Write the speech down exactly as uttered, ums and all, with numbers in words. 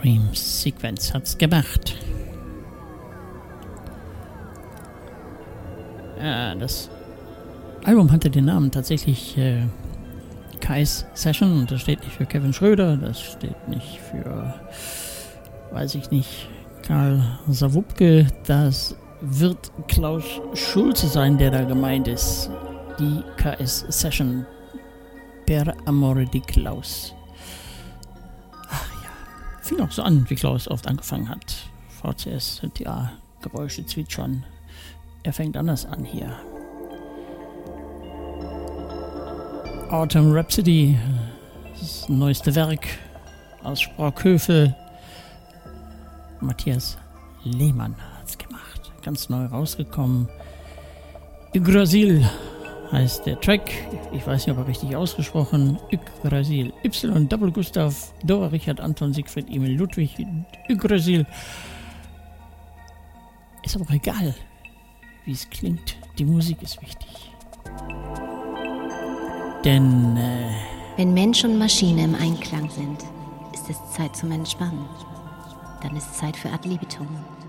Dream Sequence hat's gemacht. Ja, das Album hatte den Namen tatsächlich äh, Kai's Session und das steht nicht für Kevin Schröder, das steht nicht für, weiß ich nicht, Karl Sawubke, das wird Klaus Schulze sein, der da gemeint ist. Die Kai's Session per Amore di Klaus. Ach ja, fing auch so an, wie Klaus oft angefangen hat. V C S, ja, Geräusche zwitschern. Er fängt anders an hier. Autumn Rhapsody, das neueste Werk aus Sprockhövel. Matthias Lehmann hat es gemacht. Ganz neu rausgekommen. Yggdrasil heißt der Track. Ich weiß nicht, ob er richtig ausgesprochen. Yggdrasil. Y, Double Gustav, Dora, Richard, Anton, Siegfried, Emil, Ludwig. Yggdrasil. Ist aber auch egal, wie es klingt. Die Musik ist wichtig. Denn äh, wenn Mensch und Maschine im Einklang sind, ist es Zeit zum Entspannen. Dann ist Zeit für Ad libitum.